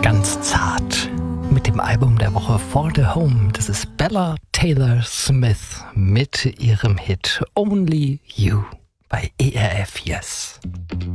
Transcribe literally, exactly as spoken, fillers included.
Ganz zart mit dem Album der Woche For the Home. Das ist Bella Taylor Smith mit ihrem Hit Only You bei E R F Yes.